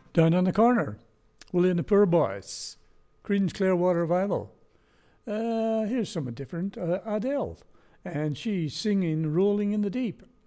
Down on the Corner, Willie and the Poor Boys, Creedence Clearwater Revival. Here's someone different, Adele, and she's singing Rolling in the Deep.